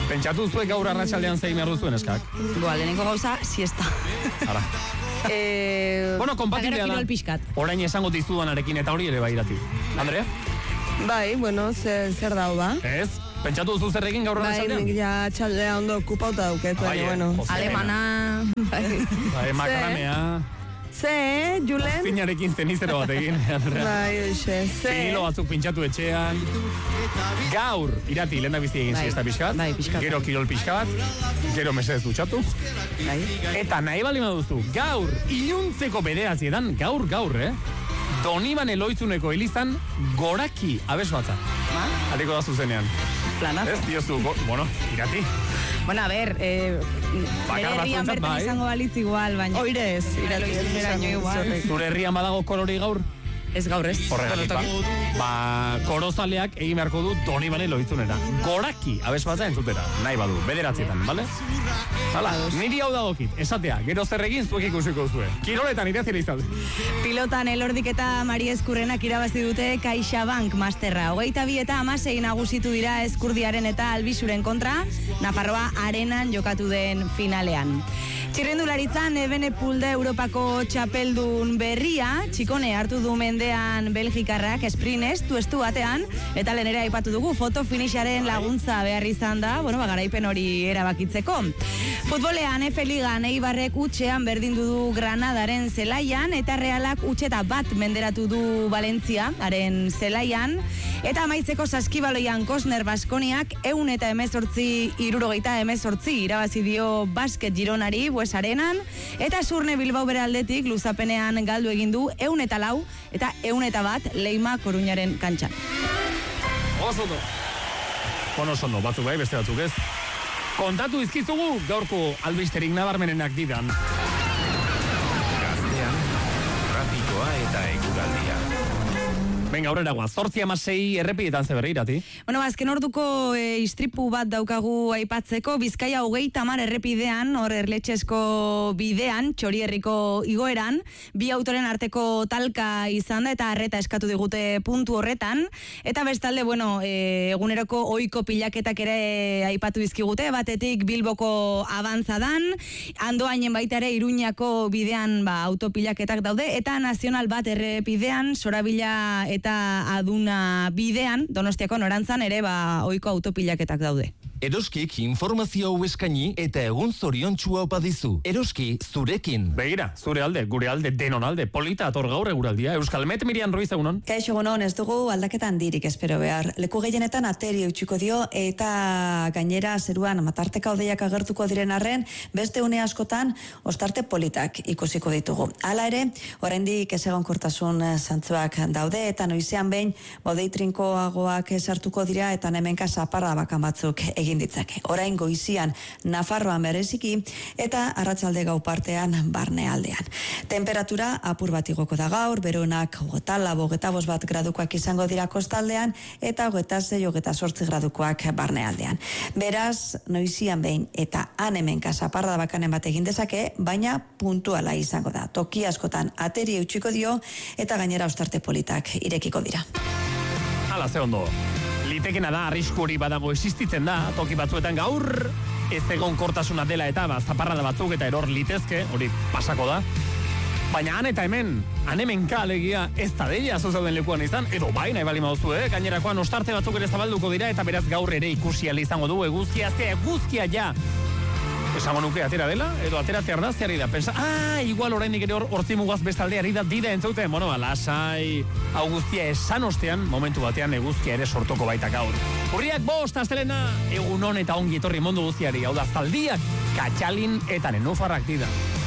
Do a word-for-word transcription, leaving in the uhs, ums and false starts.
Pentsatu zuek gaur arratsaldean zein behar duzuen eskak? Boa, lehenengo gauza, siesta. Ara. eh, bueno, kompatiblea da. Orain esango dizuduanarekin eta hori ere bai irati. Andrea? Bai, bueno, zer, zer dau ba. Ez? Pentsatu duzu zer egin gaur arratsaldean? Bai, nik ja txaldea ondo okupauta dauket, baina, bueno. Alemana. Bai, makramea. Ze, Julen? Zinarekin zenizero bat egin, Andrea. Bai, oixe, ze. Vinilo batzuk pintxatu etxean. Gaur, irati, lehen da bizti egin siesta pixkat. Bai, pixkat. Gero kirol pixkat. Gero mesedez dutxatu. Bai. Eta nahi bali maduzu, gaur, iluntzeko bederatzietan, gaur, gaur, eh? Doniban Eloizuneko elizan goraki abes batza. Ba? Aliko da zuzenean. Planazo. Ez, diozu, go, bueno, irati. Bueno, a ver, eh, nire herrian bertan bai. izango balitz igual, baina... Oire ez, irati ez Beraino igual. Zure herrian badago kolori gaur? Ez gaur ez. Horregatik, ba. Ba, korozaleak egin beharko du Donibane Loizunera. Goraki, abes batza entzutera, nahi badu, bederatzietan, bale? Hala, niri hau dagokit, esatea, gero zer egin zuek ikusiko zuen. Kiroletan irazile izan. Pilotan Elordik eta Mari Eskurrenak irabazi dute CaixaBank Masterra. Hogeita bi eta hamasei nagusitu dira Eskurdiaren eta Albisuren kontra, Nafarroa arenan jokatu den finalean. Txirrindularitzan Ebenepulde Europako txapeldun berria, txikone hartu du mendean Belgikarrak esprinez, tuestu batean, eta lehenera aipatu dugu foto finisharen laguntza behar izan da, bueno, garaipen hori erabakitzeko. Futbolean F Ligan Eibarrek utxean berdindu du Granadaren zelaian, eta Realak utxeta bat menderatu du Valentzia, haren zelaian, eta amaitzeko saskibaloian Kosner Baskoniak eun eta emezortzi, irurogeita emezortzi irabazi dio basket Gironari, Bues Arenan, eta Surne Bilbao bere aldetik luzapenean galdu egin du eun eta lau, eta eun eta bat Leima Koruñaren kantxan. Oso ondo. Bueno, oso ondo, batzuk bai, beste batzuk ez. Kontatu izkizugu gaurko albisterik nabarmenenak didan. Gaztean, trafikoa eta eguraldia. Venga, aurrera guaz, zortzi amasei errepietan zeberri irati. Bueno, azken orduko e, istripu bat daukagu aipatzeko, Bizkaia hogeita hamar errepidean, hor erletxezko bidean, Txorierriko igoeran, bi autoren arteko talka izan da eta arreta eskatu digute puntu horretan, eta bestalde, bueno, e, eguneroko ohiko pilaketak ere aipatu dizkigute, batetik Bilboko abantzadan, Andoainen baita ere Iruñako bidean ba, autopilaketak daude, eta nazional bat errepidean, Sorabila eta Aduna bidean, Donostiako norantzan ere ba ohiko autopilaketak daude. Eroskik informazio hau eskaini eta egun zoriontsua opa dizu. Eroski zurekin. Begira, zure alde, gure alde, denon alde, polita ator gaur eguraldia. Euskal Met Mirian Ruiz egunon. Kaixo egunon, ez dugu aldaketan dirik espero behar. Leku gehienetan ateri eutxiko dio eta gainera zeruan matarteka odeiak agertuko diren arren, beste une askotan ostarte politak ikusiko ditugu. Hala ere, oraindik ez egonkortasun zantzuak daude eta noizean behin bodei trinkoagoak sartuko dira eta hemenka zaparra bakan batzuk egin ditzake. Orain goizian Nafarroan bereziki eta arratsalde gau partean barnealdean. Temperatura apur bat igoko da gaur, beronak hogeita lau, hogeita bost bat gradukoak izango dira kostaldean eta hogeita sei, hogeita zortzi gradukoak barnealdean. Beraz, noizian behin eta han hemenka zaparra bakanen bat egin dezake, baina puntuala izango da. Toki askotan ateri eutxiko dio eta gainera ostarte politak irekiko dira. Hala, ze ondo. Litekena da, arrisku hori badago existitzen da, toki batzuetan gaur, ez egon kortasuna dela eta ba, zaparrada batzuk eta eror litezke, hori pasako da. Baina han eta hemen, han hemenka alegia ez da deia zozauden lekuan izan, edo bai nahi bali mauzu, eh? Gainerakoan ostarte batzuk ere zabalduko dira eta beraz gaur ere ikusi ala izango du, eguzkia, ze eguzkia ja. Esango nuke atera dela, edo ateratzea ardazteari da. Pensa, ah, igual orainik ere hor hortzimugaz bestaldeari da dida entzaute. Bueno, lasai, hau guztia esan ostean, momentu batean eguzkia ere sortoko baita gaur. Urriak bost, astelena, egunon eta ongi etorri mundu guztiari. Hau da, zaldiak, katxalin eta nenufarrak dida.